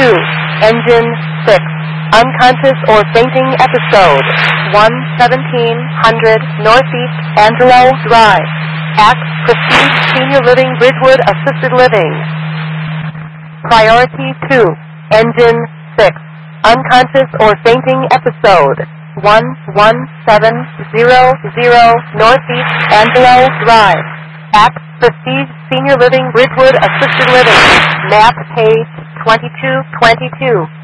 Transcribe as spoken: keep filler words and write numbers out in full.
two. Engine six. Unconscious or fainting episode. one seventeen hundred Northeast Angelo Drive. Act Prestige Senior Living Bridgewood Assisted Living. Priority two. Engine six. Unconscious or fainting episode. one one seven zero zero Northeast Angelo Drive. Act Prestige Senior Living Bridgewood Assisted Living. Map page twenty-two twenty-two.